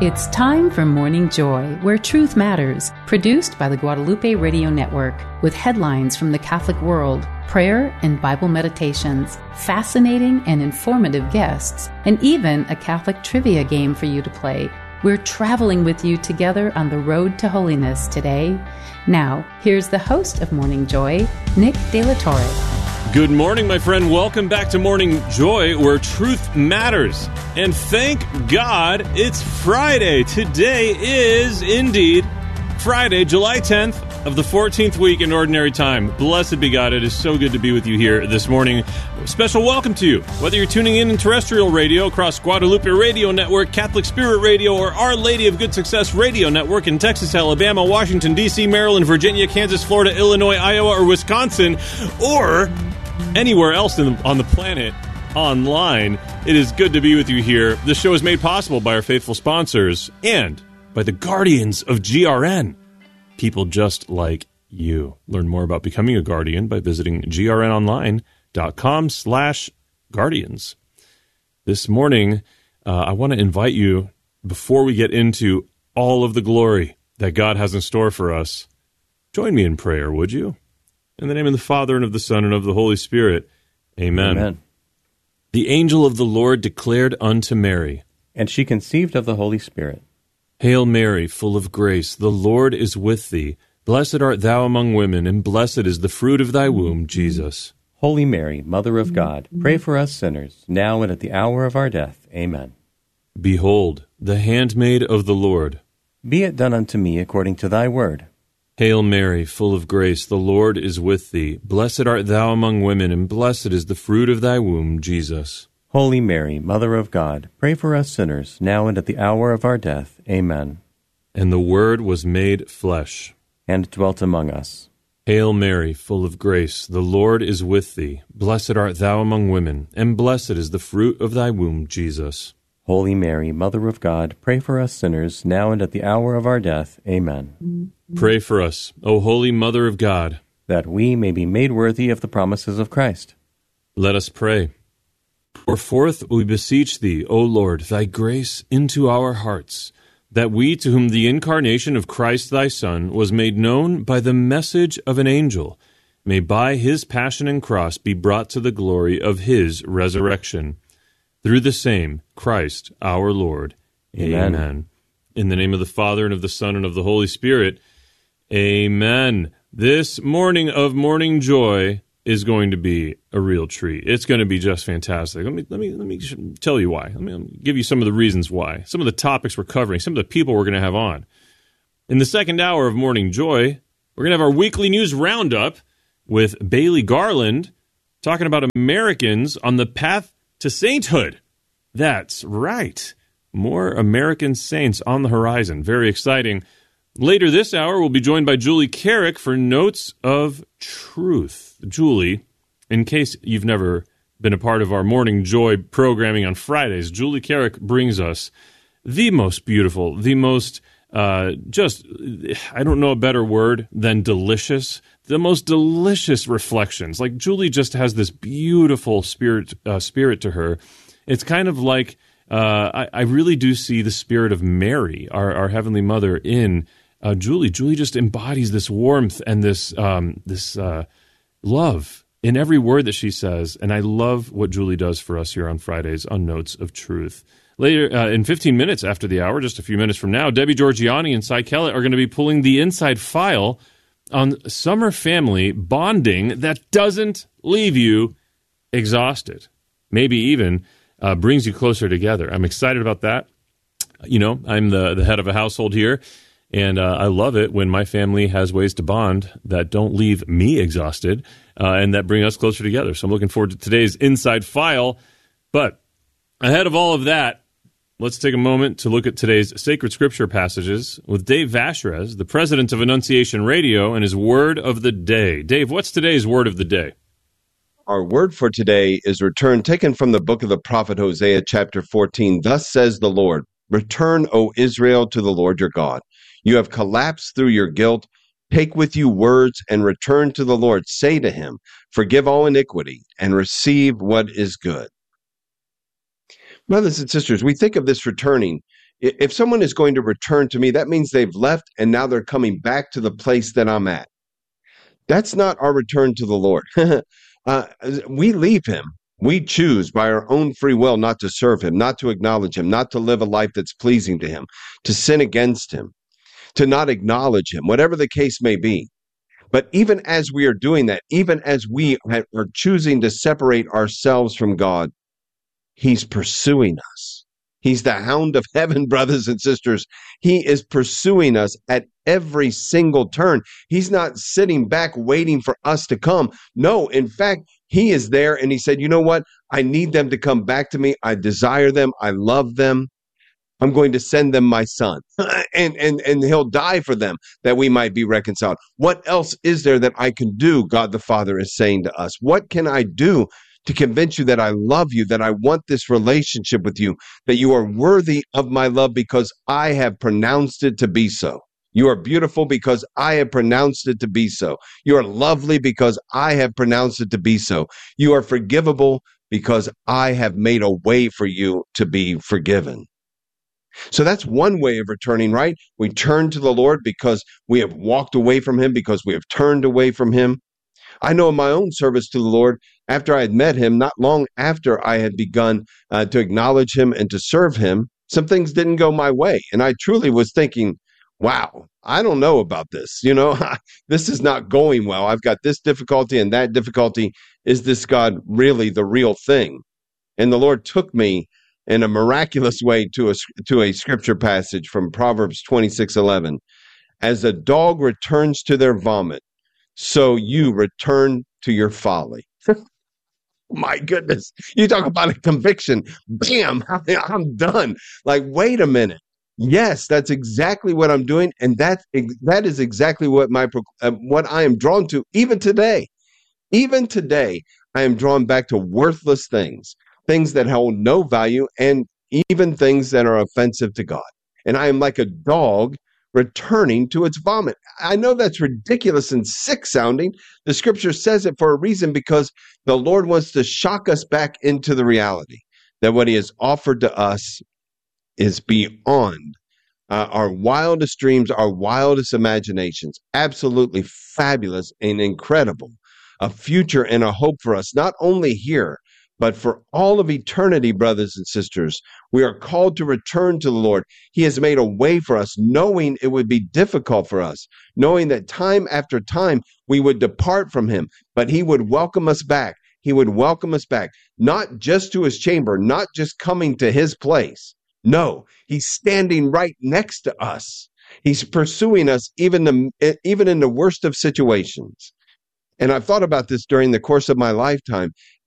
It's time for Morning Joy, where truth matters, produced by the Guadalupe Radio Network, with headlines from the Catholic world, prayer and Bible meditations, fascinating and informative guests, and even a Catholic trivia game for you to play. We're traveling with you together on the road to holiness today. Now, here's the host of Morning Joy, Nick De La Torre. Good morning, my friend. Welcome back to Morning Joy, where truth matters. And thank God it's Friday. Today is indeed Friday, July 10th of the 14th week in Ordinary Time. Blessed be God. It is so good to be with you here this morning. Special welcome to you. Whether you're tuning in terrestrial radio across Guadalupe Radio Network, Catholic Spirit Radio, or Our Lady of Good Success Radio Network in Texas, Alabama, Washington, D.C., Maryland, Virginia, Kansas, Florida, Illinois, Iowa, or Wisconsin, or anywhere else on the planet online, it is good to be with you here. This show is made possible by our faithful sponsors and by the guardians of GRN, people just like you. Learn more about becoming a guardian by visiting grnonline.com/guardians. This morning, I want to invite you, before we get into all of the glory that God has in store for us, join me in prayer, would you? In the name of the Father, and of the Son, and of the Holy Spirit. Amen. Amen. The angel of the Lord declared unto Mary, and she conceived of the Holy Spirit. Hail Mary, full of grace, the Lord is with thee. Blessed art thou among women, and blessed is the fruit of thy womb, Jesus. Holy Mary, Mother of God, pray for us sinners, now and at the hour of our death. Amen. Behold, the handmaid of the Lord. Be it done unto me according to thy word. Hail Mary, full of grace, the Lord is with thee. Blessed art thou among women, and blessed is the fruit of thy womb, Jesus. Holy Mary, Mother of God, pray for us sinners, now and at the hour of our death. Amen. And the Word was made flesh, and dwelt among us. Hail Mary, full of grace, the Lord is with thee. Blessed art thou among women, and blessed is the fruit of thy womb, Jesus. Holy Mary, Mother of God, pray for us sinners, now and at the hour of our death. Amen. Pray for us, O Holy Mother of God, that we may be made worthy of the promises of Christ. Let us pray. Pour forth, we beseech thee, O Lord, thy grace into our hearts, that we, to whom the incarnation of Christ thy Son was made known by the message of an angel, may by his passion and cross be brought to the glory of his resurrection. Through the same Christ our Lord. Amen. Amen. In the name of the Father, and of the Son, and of the Holy Spirit. Amen. This morning of Morning Joy is going to be a real treat. It's going to be just fantastic. Let me tell you why. Let me give you some of the reasons why. Some of the topics we're covering, some of the people we're going to have on. In the second hour of Morning Joy, we're going to have our weekly news roundup with Bailey Garland talking about Americans on the path to sainthood. That's right. More American saints on the horizon. Very exciting. Later this hour, we'll be joined by Julie Carrick for Notes of Truth. Julie, in case you've never been a part of our Morning Joy programming on Fridays, Julie Carrick brings us the most beautiful, the most, I don't know a better word than delicious, the most delicious reflections. Like, Julie just has this beautiful spirit to her. It's kind of like, I really do see the spirit of Mary, our Heavenly Mother, in Julie. Julie just embodies this warmth and this love in every word that she says, and I love what Julie does for us here on Fridays on Notes of Truth. Later, in 15 minutes after the hour, just a few minutes from now, Debbie Georgiani and Cy Kellett are going to be pulling the inside file on summer family bonding that doesn't leave you exhausted, maybe even brings you closer together. I'm excited about that. You know, I'm the head of a household here, and I love it when my family has ways to bond that don't leave me exhausted and that bring us closer together. So I'm looking forward to today's Inside File. But ahead of all of that, let's take a moment to look at today's sacred scripture passages with Dave Vashrez, the president of Annunciation Radio, and his Word of the Day. Dave, what's today's Word of the Day? Our word for today is return, taken from the book of the prophet Hosea, chapter 14. Thus says the Lord, return, O Israel, to the Lord your God. You have collapsed through your guilt. Take with you words and return to the Lord. Say to him, forgive all iniquity and receive what is good. Brothers and sisters, we think of this returning If someone is going to return to me, that means they've left and now they're coming back to the place that I'm at. That's not our return to the Lord. We leave him. We choose by our own free will not to serve him, not to acknowledge him, not to live a life that's pleasing to him, to sin against him, to not acknowledge him, whatever the case may be. But even as we are doing that, even as we are choosing to separate ourselves from God, he's pursuing us. He's the hound of heaven, brothers and sisters. He is pursuing us at every single turn. He's not sitting back waiting for us to come. No, in fact, he is there and he said, you know what? I need them to come back to me. I desire them. I love them. I'm going to send them my son and he'll die for them that we might be reconciled. What else is there that I can do? God the Father is saying to us, what can I do to convince you that I love you, that I want this relationship with you, that you are worthy of my love because I have pronounced it to be so. You are beautiful because I have pronounced it to be so. You are lovely because I have pronounced it to be so. You are forgivable because I have made a way for you to be forgiven. So that's one way of returning, right? We turn to the Lord because we have walked away from him, because we have turned away from him. I know in my own service to the Lord, after I had met him, not long after I had begun to acknowledge him and to serve him, some things didn't go my way. And I truly was thinking, wow, I don't know about this. You know, this is not going well. I've got this difficulty and that difficulty. Is this God really the real thing? And the Lord took me in a miraculous way to a scripture passage from Proverbs 26:11. As a dog returns to their vomit, so you return to your folly. My goodness. You talk about a conviction. Bam, I'm done. Like, wait a minute. Yes, that's exactly what I'm doing. And that is exactly what I am drawn to even today. Even today, I am drawn back to worthless things, things that hold no value, and even things that are offensive to God. And I am like a dog returning to its vomit. I know that's ridiculous and sick sounding. The scripture says it for a reason, because the Lord wants to shock us back into the reality that what he has offered to us is beyond our wildest dreams, our wildest imaginations. Absolutely fabulous and incredible. A future and a hope for us, not only here, but for all of eternity, brothers and sisters. We are called to return to the Lord. He has made a way for us, knowing it would be difficult for us, knowing that time after time we would depart from him, but he would welcome us back. He would welcome us back, not just to his chamber, not just coming to his place. No, he's standing right next to us. He's pursuing us even in the worst of situations. And I've thought about this during the course of my lifetime.